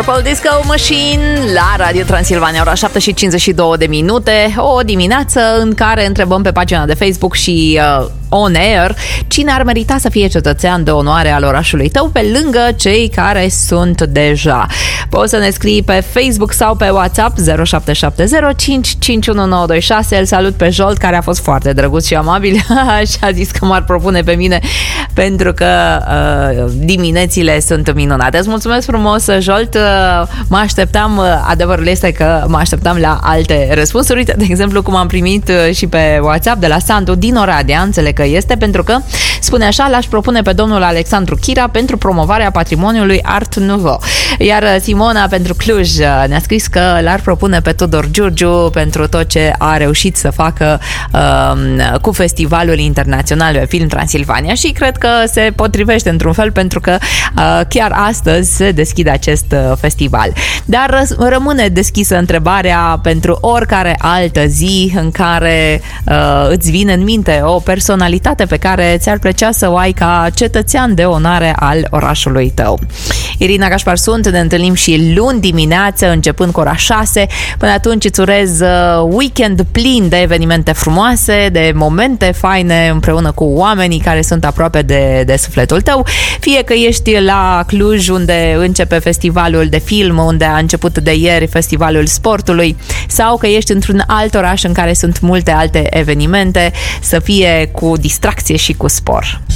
Purple Disco Machine la Radio Transilvania, ora 7:52. O dimineață în care întrebăm pe pagina de Facebook și on air cine ar merita să fie cetățean de onoare al orașului tău pe lângă cei care sunt deja. Poți să ne scrii pe Facebook sau pe WhatsApp 0770 Îl salut pe Jolt, care a fost foarte drăguț și amabil și a zis că m-ar propune pe mine pentru că diminețile sunt minunate. Îți mulțumesc frumos, Jolt. Mă așteptam, adevărul este că mă așteptam la alte răspunsuri. Uite, de exemplu, cum am primit și pe WhatsApp de la Sandu din Oradea, înțeleg că este, pentru că spune așa: l-aș propune pe domnul Alexandru Chira pentru promovarea patrimoniului Art Nouveau. Iar Simona pentru Cluj ne-a scris că l-ar propune pe Tudor Giurgiu pentru tot ce a reușit să facă cu Festivalul Internațional de Film Transilvania și cred că se potrivește într-un fel, pentru că chiar astăzi se deschide acest festival. Dar rămâne deschisă întrebarea pentru oricare altă zi în care îți vine în minte o personalitate pe care ți-ar plăcea să o ai ca cetățean de onoare al orașului tău. Irina Gașpar sunt, ne întâlnim și luni dimineață începând cu ora 6. Până atunci îți urez weekend plin de evenimente frumoase, de momente faine împreună cu oamenii care sunt aproape de sufletul tău. Fie că ești la Cluj, unde începe festivalul de film, unde a început de ieri festivalul sportului, sau că ești într-un alt oraș în care sunt multe alte evenimente, să fie cu distracție și cu spor.